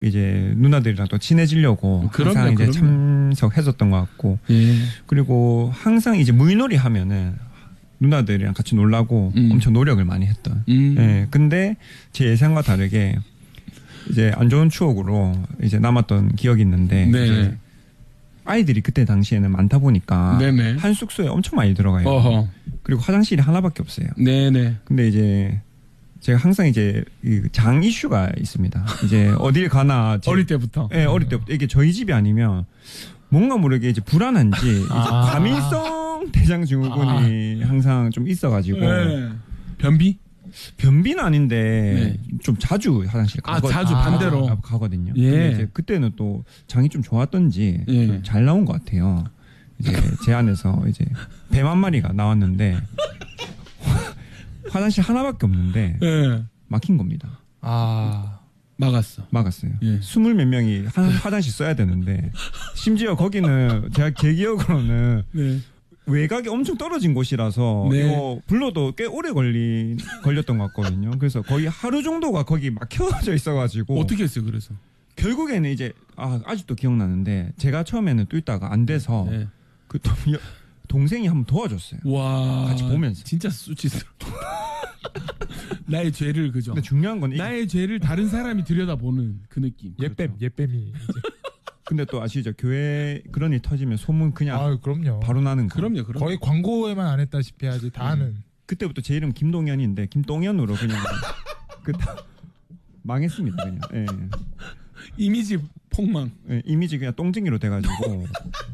이제 누나들이랑 또 친해지려고 항상 이제 참석했었던 것 같고 그리고 항상 이제 무인놀이 하면은 누나들이랑 같이 놀라고 엄청 노력을 많이 했던. 예. 근데 제 예상과 다르게 이제 안 좋은 추억으로 이제 남았던 기억이 있는데 이제 아이들이 그때 당시에는 많다 보니까 한 숙소에 엄청 많이 들어가요. 어허. 그리고 화장실이 하나밖에 없어요. 네네. 근데 이제 제가 항상 이제 장 이슈가 있습니다. 이제 어딜 가나 어릴 때부터. 네, 어릴 때부터 이게 저희 집이 아니면 뭔가 모르게 이제 불안한지 이제 과민성 대장 증후군이 항상 좀 있어가지고 변비는 아닌데 좀 자주 화장실 자주 반대로 가거든요. 근데 이제 그때는 또 장이 좀 좋았던지 좀 잘 나온 것 같아요. 이제 제 안에서 이제 뱀 한 마리가 나왔는데 화장실 하나밖에 없는데 막힌 겁니다. 막았어요. 20몇 명이 화장실 써야 되는데 심지어 거기는 제가 제 기억으로는 외곽이 엄청 떨어진 곳이라서 이거 불러도 꽤 오래 걸렸던 것 같거든요. 그래서 거의 하루 정도가 거기 막혀져 있어가지고 어떻게 했어요? 그래서 결국에는 이제 아직도 기억나는데 제가 처음에는 뚫다가 안 돼서 그 동생이 한번 도와줬어요. 와, 같이 보면서 진짜 수치스러워. 나의 죄를 그죠. 근데 중요한 건 나의 죄를 다른 사람이 들여다보는 그 느낌. 예뱀이. 근데 또 아시죠? 교회 그런 일 터지면 소문 그냥 그럼요. 바로 나는 거. 그럼요. 거의 광고에만 안 했다시피 하지 다 하는. 그때부터 제 이름 김동현인데 김동현으로 그냥 망했습니다 그냥. 예. 이미지 폭망. 예, 이미지 그냥 똥쟁이로 돼가지고.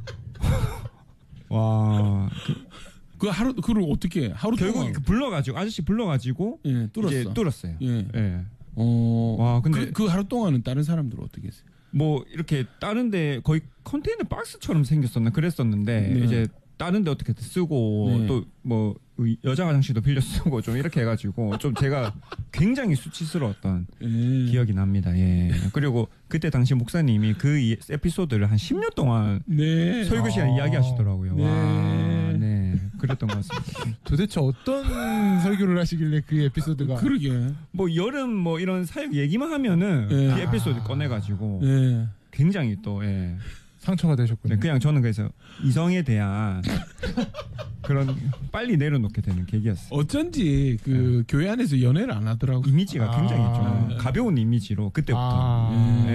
와. 그걸 어떻게 하루 결국 불러가지고 아저씨 불러가지고 뚫었어요. 와 근데 그 하루 동안은 다른 사람들은 어떻게 했어요? 뭐 이렇게 다른데 거의 컨테이너 박스처럼 그랬었는데 이제 다른데 어떻게 쓰고 또 뭐 여자 화장실도 빌려 쓰고 좀 이렇게 해가지고 좀 제가 굉장히 수치스러웠던 기억이 납니다. 그리고 그때 당시 목사님이 그 에피소드를 한 10년 동안 설교 시간 이야기하시더라고요. 그랬던 것 같습니다. 도대체 어떤 설교를 하시길래 그 에피소드가? 그러게. 뭐 여름 뭐 이런 사역 얘기만 하면은 그 에피소드 꺼내가지고 굉장히 또 상처가 되셨군요. 그냥 저는 그래서 이성에 대한 그런 빨리 내려놓게 되는 계기였어요. 어쩐지 그 교회 안에서 연애를 안 하더라고. 이미지가 굉장히 좀 가벼운 이미지로 그때부터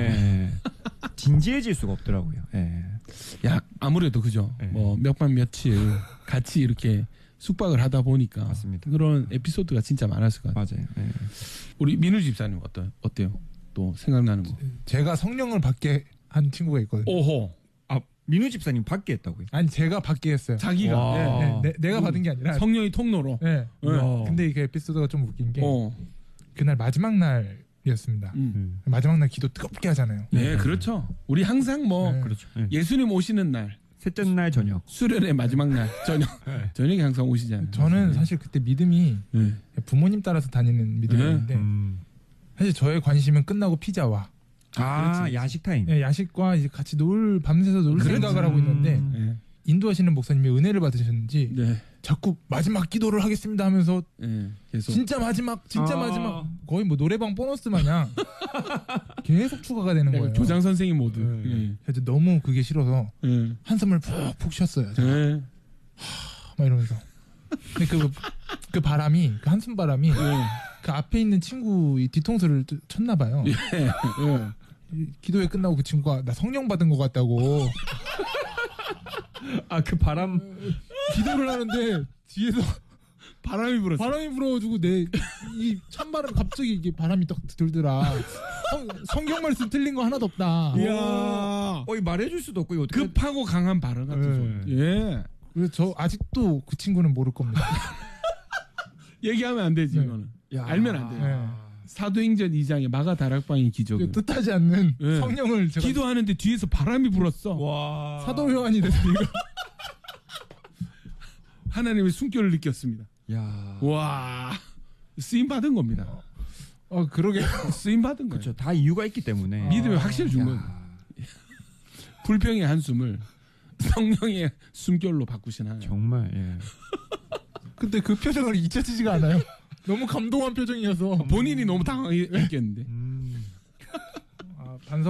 진지해질 수가 없더라고요. 야 아무래도 그죠. 뭐 몇 밤 며칠 같이 이렇게 숙박을 하다 보니까 맞습니다. 그런 에피소드가 진짜 많았을 것 같아요. 맞아요. 우리 민우 집사님 어때요? 또 생각나는 거. 제가 성령을 받게 한 친구가 있거든요. 오호. 민우 집사님 받게 했다고요? 아니 제가 받게 했어요. 자기가 내가 받은 게 아니라 성령의 통로로. 근데 이게 에피소드가 좀 웃긴 게 그날 마지막 날이었습니다. 마지막 날 기도 뜨겁게 하잖아요. 네, 그렇죠. 우리 항상 그렇죠. 예수님 오시는 날, 셋째 날 저녁, 수련의 마지막 날 저녁, 저녁에 항상 오시잖아요. 저는 사실 그때 믿음이 부모님 따라서 다니는 믿음이었는데 사실 저의 관심은 끝나고 피자와 야식 타임. 야식과 이제 같이 밤새서 놀 생각을 하고 있는데 인도하시는 목사님이 은혜를 받으셨는지 자꾸 마지막 기도를 하겠습니다 하면서 계속 진짜 마지막 거의 뭐 노래방 보너스 마냥 계속 추가가 되는 거예요. 교장 선생님 모드. 그래서 너무 그게 싫어서 한숨을 푹푹 쉬었어요. 막 이러면서. 근데 그 바람이 그 한숨 바람이 그 앞에 있는 친구 뒤통수를 쳤나 봐요. 기도회 끝나고 그 친구가 나 성령 받은 것 같다고. 그 바람 기도를 하는데 뒤에서 바람이 불어가지고 내 이 찬바람 갑자기 이게 바람이 딱 들더라. 성경 말씀 틀린 거 하나도 없다. 이야. 말해줄 수도 없고 어떻게 급하고 강한 바람 같은 소리. 그래서 저 아직도 그 친구는 모를 겁니다. 얘기하면 안 되지 이거는. 알면 안 돼. 사도행전 2장의 마가 다락방의 기적을 뜻하지 않는 성령을 제가 기도하는데 뒤에서 바람이 불었어. 와. 사도 요한이 돼서 이거 하나님의 숨결을 느꼈습니다. 와. 쓰임 받은 겁니다. 그러게 쓰임 받은 거예요. 그렇죠. 다 이유가 있기 때문에 믿음이 확실히 준 거예요. 불평의 한숨을 성령의 숨결로 바꾸신 하나님. 정말. 근데 그 표정을 잊혀지지가 않아요. 너무 감동한 표정이어서 본인이 너무 당황했겠는데.